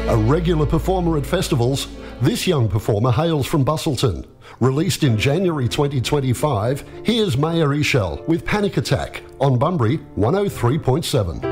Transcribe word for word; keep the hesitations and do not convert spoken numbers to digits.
A regular performer at festivals, this young performer hails from Busselton. Released in January twenty twenty-five, here's Maya Eshel with Panic Attack on Bunbury one oh three point seven.